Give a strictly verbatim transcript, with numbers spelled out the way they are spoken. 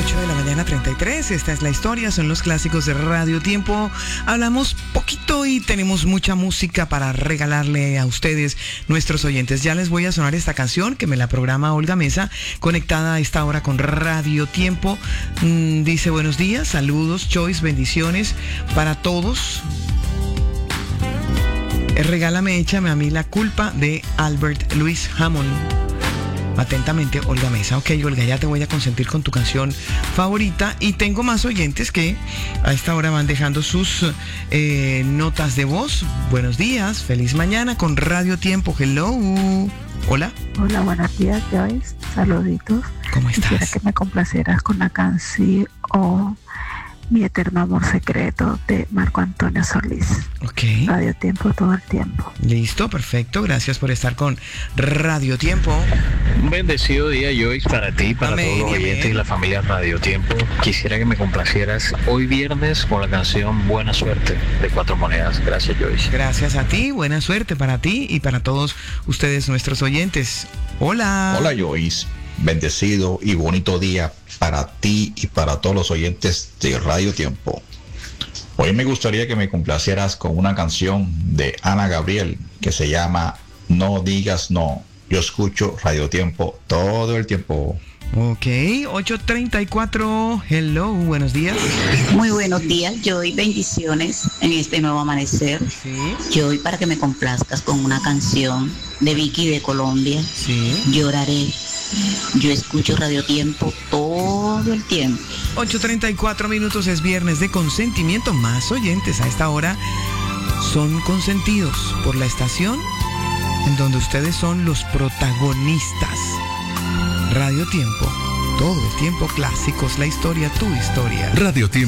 ocho de la mañana, treinta y tres. Esta es la historia, son los clásicos de Radio Tiempo. Hablamos poquito y tenemos mucha música para regalarle a ustedes, nuestros oyentes. Ya les voy a sonar esta canción que me la programa Olga Mesa, conectada a esta hora con Radio Tiempo. Mm, dice: buenos días, saludos, Choice, bendiciones para todos. Regálame, échame a mí la culpa, de Albert Luis Hammond. Atentamente, Olga Mesa. Ok, Olga, ya te voy a consentir con tu canción favorita. Y tengo más oyentes que a esta hora van dejando sus eh, notas de voz. Buenos días, feliz mañana con Radio Tiempo. Hello. Hola. Hola, buenos días, Joyce. Saluditos. ¿Cómo estás? Quisiera que me complacieras con la canción o Mi Eterno Amor Secreto de Marco Antonio Solís. Ok. Radio Tiempo todo el tiempo. Listo, perfecto. Gracias por estar con Radio Tiempo. Un bendecido día, Joyce, para ti, para Amén, todos los oyentes amén. y la familia Radio Tiempo. Quisiera que me complacieras hoy viernes con la canción Buena Suerte de Cuatro Monedas. Gracias, Joyce. Gracias a ti, buena suerte para ti y para todos ustedes, nuestros oyentes. Hola. Hola, Joyce. Bendecido y bonito día para ti y para todos los oyentes de Radio Tiempo. Hoy me gustaría que me complacieras con una canción de Ana Gabriel que se llama No Digas No. Yo escucho Radio Tiempo todo el tiempo. Ok, ocho treinta y cuatro. Hello, buenos días. Muy buenos días, Joy, bendiciones en este nuevo amanecer. Sí, Joy, para que me complazcas con una canción de Vicky de Colombia, sí. Lloraré. Yo escucho Radio Tiempo todo el tiempo. ocho treinta y cuatro minutos, es viernes de consentimiento. Más oyentes a esta hora son consentidos por la estación en donde ustedes son los protagonistas. Radio Tiempo, todo el tiempo clásicos, la historia, tu historia. Radio Tiempo.